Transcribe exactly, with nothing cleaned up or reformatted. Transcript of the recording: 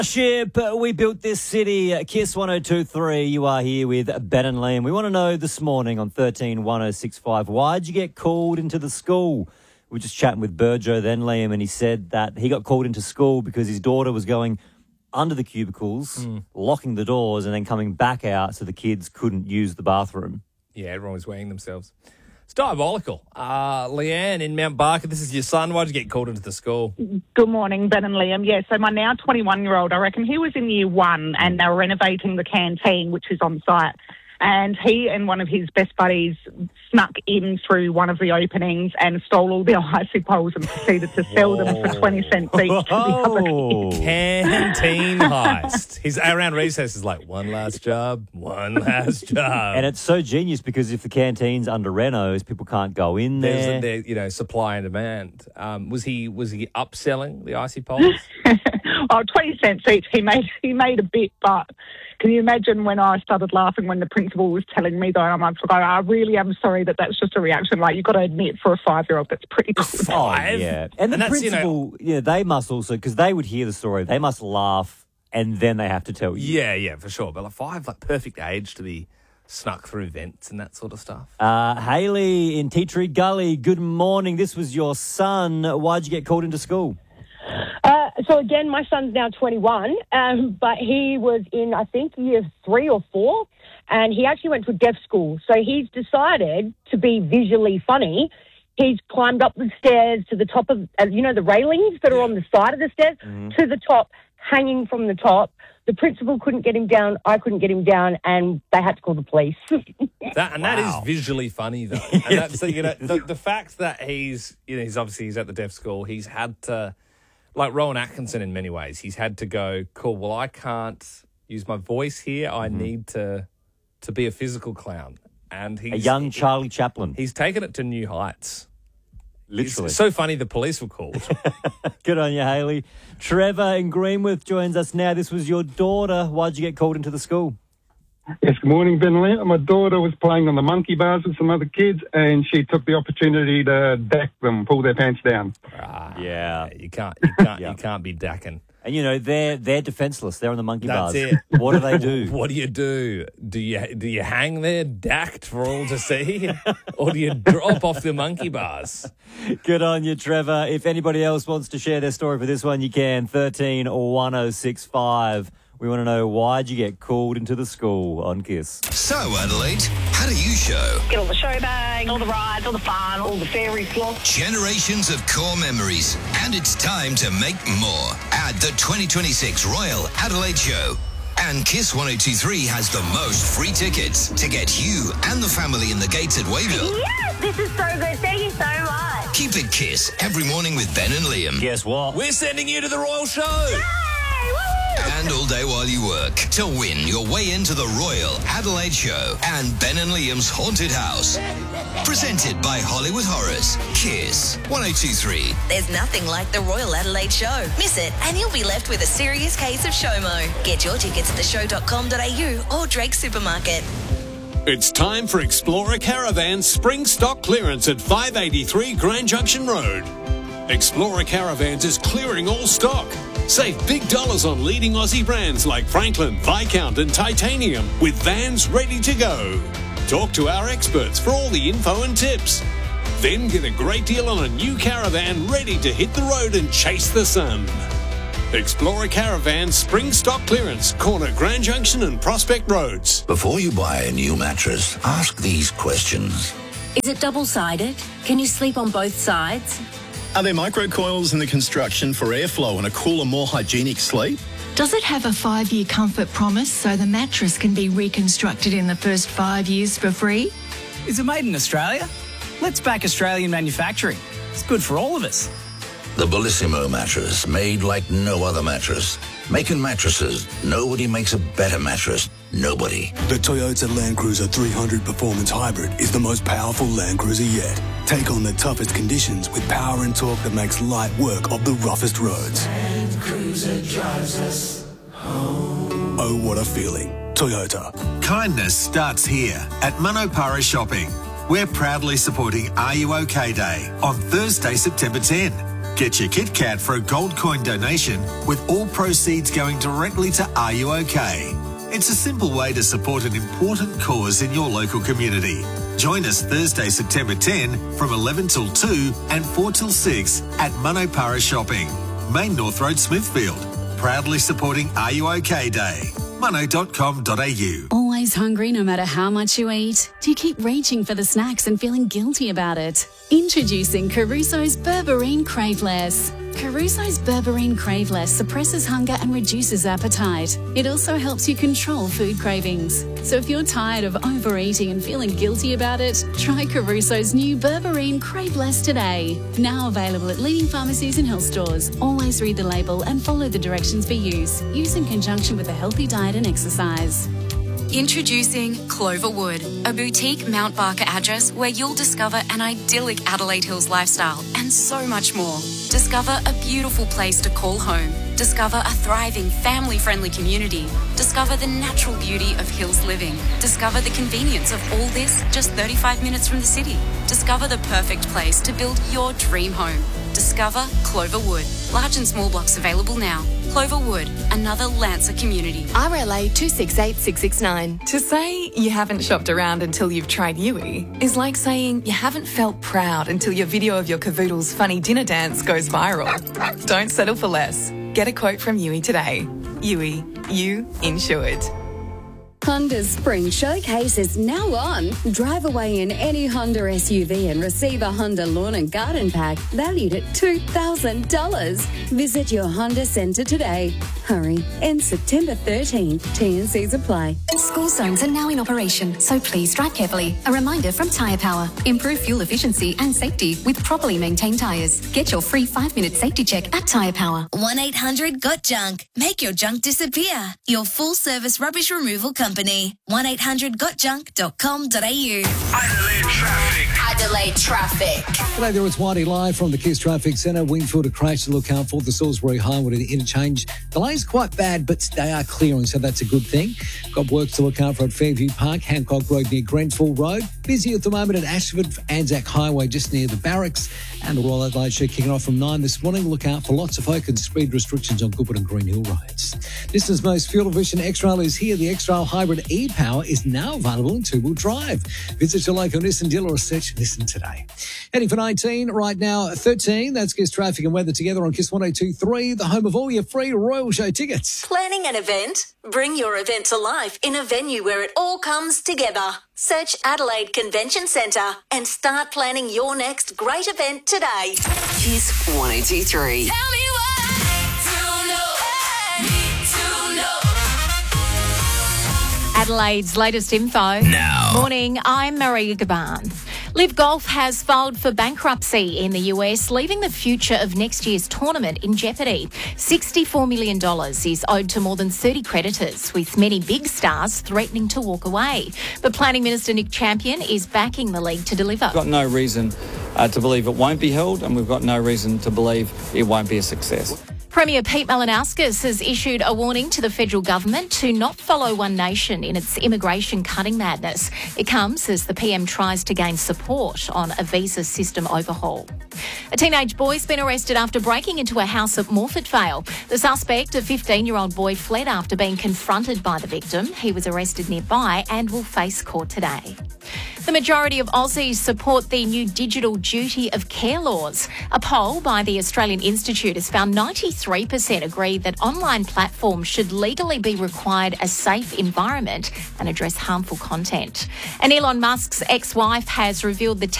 Ship, we built this city. Kiss one oh two point three. You are here with Ben and Liam. We want to know this morning on thirteen one oh six five, why'd you get called into the school? We were just chatting with Burjo then, Liam, and he said that he got called into school because his daughter was going under the cubicles, mm. locking the doors, and then coming back out so the kids couldn't use the bathroom. Yeah, everyone was weighing themselves. It's diabolical. Uh, Leanne in Mount Barker, this is your son. Why'd you get called into the school? Good morning, Ben and Liam. Yeah, so my now twenty-one-year-old, I reckon he was in year one and they were renovating the canteen, which is on site. And he and one of his best buddies snuck in through one of the openings and stole all the icy poles and proceeded to sell them for twenty cents each to the other kids. Canteen heist. He's around recess is like, one last job, one last job. And it's so genius because if the canteen's under renos, people can't go in there. There's, there, you know, supply and demand. Um, was he was he upselling the icy poles? Oh, twenty cents each. He made he made a bit, but can you imagine when I started laughing when the principal was telling me, though, I'm like, I really am sorry that that's just a reaction. Like, you've got to admit, for a five-year-old, that's pretty good. Five? Yeah. And, and the principal, you know, yeah, they must also, because they would hear the story, they must laugh, and then they have to tell you. Yeah, yeah, for sure. But like five, like perfect age to be snuck through vents and that sort of stuff. Uh, Hayley in Tea Tree Gully, good morning. This was your son. Why'd you get called into school? Uh, so again, my son's now twenty-one, um, but he was in, I think, year three or four, and he actually went to a deaf school. So he's decided to be visually funny. He's climbed up the stairs to the top of, uh, you know, the railings that are on the side of the stairs, mm-hmm. to the top, hanging from the top. The principal couldn't get him down, I couldn't get him down, and they had to call the police. that, and wow. that is visually funny, though. And that's, you know, the, the fact that he's, you know, he's obviously he's at the deaf school, he's had to... Like Rowan Atkinson in many ways, he's had to go, cool, well, I can't use my voice here. I mm-hmm. need to to be a physical clown. And he's... A young Charlie Chaplin. He's taken it to new heights. Literally. It's so funny the police were called. Good on you, Hayley. Trevor in Greenwith joins us now. This was your daughter. Why'd you get called into the school? Yes, good morning, Ben and Liam. My daughter was playing on the monkey bars with some other kids, and she took the opportunity to dack them, pull their pants down. Ah, yeah. You can't, you can't, yeah. you can't be dacking. And you know they're they're defenseless. They're on the monkey That's bars. It. What do they do? What do you do? Do you do you hang there dacked for all to see, or do you drop off the monkey bars? Good on you, Trevor. If anybody else wants to share their story for this one, you can. thirteen one oh six five. We want to know, why'd you get called into the school on Kiss? So, Adelaide, how do you show? Get all the show bags, all the rides, all the fun, all the fairy floss. Generations of core memories. And it's time to make more. At the twenty twenty-six Royal Adelaide Show. And Kiss one oh two point three has the most free tickets to get you and the family in the gates at Wayville. Yes, this is so good. Thank you so much. Keep it Kiss every morning with Ben and Liam. Guess what? We're sending you to the Royal Show. Yay! Woo! And all day while you work to win your way into the Royal Adelaide Show and Ben and Liam's Haunted House. Presented by Hollywood Horrors. Kiss one oh two point three. There's nothing like the Royal Adelaide Show. Miss it and you'll be left with a serious case of SHOMO. Get your tickets at the show dot com dot a u or Drake Supermarket. It's time for Explorer Caravan's spring stock clearance at five eighty-three Grand Junction Road. Explorer Caravans is clearing all stock. Save big dollars on leading Aussie brands like Franklin, Viscount and Titanium with vans ready to go. Talk to our experts for all the info and tips. Then get a great deal on a new caravan ready to hit the road and chase the sun. Explorer Caravan Spring Stock Clearance, corner Grand Junction and Prospect Roads. Before you buy a new mattress, ask these questions. Is it double-sided? Can you sleep on both sides? Are there microcoils in the construction for airflow and a cooler, more hygienic sleep? Does it have a five-year comfort promise so the mattress can be reconstructed in the first five years for free? Is it made in Australia? Let's back Australian manufacturing. It's good for all of us. The Bellissimo mattress, made like no other mattress. Making mattresses, nobody makes a better mattress. Nobody. The Toyota Land Cruiser three hundred Performance Hybrid is the most powerful Land Cruiser yet. Take on the toughest conditions with power and torque that makes light work of the roughest roads. Land Cruiser drives us home. Oh, what a feeling. Toyota. Kindness starts here at Manopara Shopping. We're proudly supporting Are You OK Day on Thursday, September tenth. Get your Kit Kat for a gold coin donation, with all proceeds going directly to Are You OK? It's a simple way to support an important cause in your local community. Join us Thursday, September tenth from eleven till two and four till six at Manopara Shopping, Main North Road, Smithfield. Proudly supporting Are You OK Day. mono dot com dot a u. Always hungry no matter how much you eat? Do you keep reaching for the snacks and feeling guilty about it? Introducing Caruso's Berberine Craveless. Caruso's Berberine Craveless suppresses hunger and reduces appetite. It also helps you control food cravings. So if you're tired of overeating and feeling guilty about it, try Caruso's new Berberine Craveless today. Now available at leading pharmacies and health stores. Always read the label and follow the directions for use. Use in conjunction with a healthy diet and exercise. Introducing Cloverwood, a boutique Mount Barker address where you'll discover an idyllic Adelaide Hills lifestyle and so much more. Discover a beautiful place to call home. Discover a thriving, family-friendly community. Discover the natural beauty of hills living. Discover the convenience of all this just thirty-five minutes from the city. Discover the perfect place to build your dream home. Discover Cloverwood. Large and small blocks available now. Cloverwood, another Lancer community. R L A two six eight six six nine. To say you haven't shopped around until you've tried Yui is like saying you haven't felt proud until your video of your cavoodle's funny dinner dance goes viral. Don't settle for less. Get a quote from Yui today. Yui, you insured. Honda's Spring Showcase is now on. Drive away in any Honda S U V and receive a Honda Lawn and Garden Pack valued at two thousand dollars. Visit your Honda Centre today. Hurry. Ends September thirteenth. T and Cs apply. School zones are now in operation, so please drive carefully. A reminder from Tyre Power. Improve fuel efficiency and safety with properly maintained tyres. Get your free five-minute safety check at Tyre Power. one eight hundred got junk. Make your junk disappear. Your full-service rubbish removal company. one eight hundred got junk dot com dot a u. Adelaide traffic. Adelaide traffic. G'day there, it's Whitey live from the Kiss Traffic Centre. Wingfield, a crash to look out for the Salisbury Highwood interchange. Delays quite bad, but they are clearing, so that's a good thing. Got work to look out for at Fairview Park, Hancock Road near Grenfell Road. Busy at the moment at Ashford, Anzac Highway just near the barracks. And the Royal Adelaide Show kicking off from nine this morning. Look out for lots of folk and speed restrictions on Goodwood and Green Hill roads. Distance most fuel efficient X-Rail is here. The X-Rail Hybrid E-Power is now available in two-wheel drive. Visit your local Nissan dealer or search Nissan today. Heading for nineteen, right now thirteen. That's Kiss Traffic and Weather together on Kiss one oh two point three, the home of all your free Royal Show tickets. Planning an event? Bring your event to life in a venue where it all comes together. Search Adelaide Convention Centre and start planning your next great event today. Kiss one oh two point three. Tell me Adelaide's latest info. Now. Morning, I'm Maria Gaban. Liv Golf has filed for bankruptcy in the U S, leaving the future of next year's tournament in jeopardy. sixty-four million dollars is owed to more than thirty creditors, with many big stars threatening to walk away. But Planning Minister Nick Champion is backing the league to deliver. We've got no reason uh, to believe it won't be held, and we've got no reason to believe it won't be a success. Premier Pete Malinauskas has issued a warning to the federal government to not follow One Nation in its immigration cutting madness. It comes as the P M tries to gain support on a visa system overhaul. A teenage boy's been arrested after breaking into a house at Morford Vale. The suspect, a fifteen-year-old boy, fled after being confronted by the victim. He was arrested nearby and will face court today. The majority of Aussies support the new digital duty of care laws. A poll by the Australian Institute has found ninety-three percent agree that online platforms should legally be required a safe environment and address harmful content. And Elon Musk's ex-wife has revealed the